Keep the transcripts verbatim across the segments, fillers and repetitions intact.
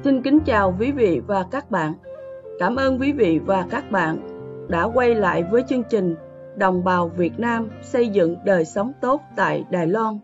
Xin kính chào quý vị và các bạn. Cảm ơn quý vị và các bạn đã quay lại với chương trình Đồng bào Việt Nam xây dựng đời sống tốt tại Đài Loan.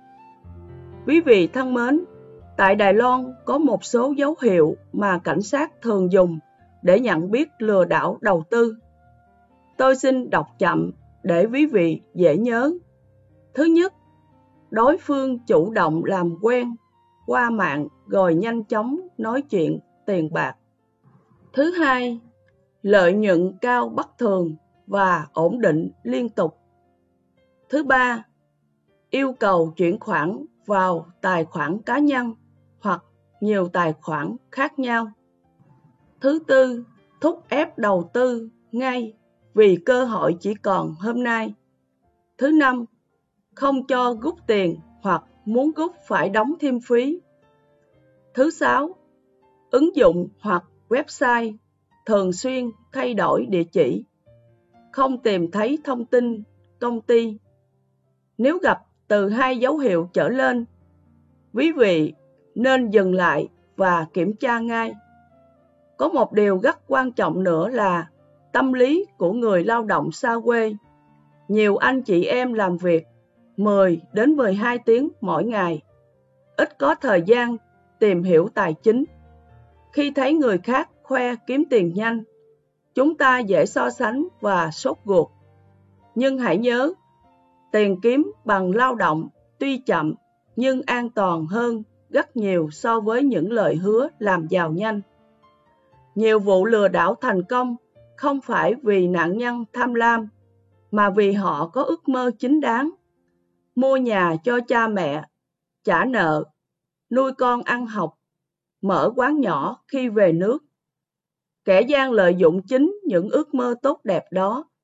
Quý vị thân mến, tại Đài Loan có một số dấu hiệu mà cảnh sát thường dùng để nhận biết lừa đảo đầu tư. Tôi xin đọc chậm để quý vị dễ nhớ. Thứ nhất, đối phương chủ động làm quen qua mạng rồi nhanh chóng nói chuyện tiền bạc. Thứ hai, lợi nhuận cao bất thường và ổn định liên tục. Thứ ba, yêu cầu chuyển khoản vào tài khoản cá nhân hoặc nhiều tài khoản khác nhau. Thứ tư, thúc ép đầu tư ngay vì cơ hội chỉ còn hôm nay. Thứ năm, không cho rút tiền hoặc muốn rút phải đóng thêm phí. Thứ sáu, ứng dụng hoặc website thường xuyên thay đổi địa chỉ, không tìm thấy thông tin công ty. Nếu gặp từ hai dấu hiệu trở lên, quý vị nên dừng lại và kiểm tra ngay. Có một điều rất quan trọng nữa là tâm lý của người lao động xa quê. Nhiều anh chị em làm việc mười đến mười hai tiếng mỗi ngày, ít có thời gian tìm hiểu tài chính. Khi thấy người khác khoe kiếm tiền nhanh, chúng ta dễ so sánh và sốt ruột. Nhưng hãy nhớ, tiền kiếm bằng lao động tuy chậm nhưng an toàn hơn rất nhiều so với những lời hứa làm giàu nhanh. Nhiều vụ lừa đảo thành công không phải vì nạn nhân tham lam, mà vì họ có ước mơ chính đáng. Mua nhà cho cha mẹ, trả nợ, nuôi con ăn học, mở quán nhỏ khi về nước. Kẻ gian lợi dụng chính những ước mơ tốt đẹp đó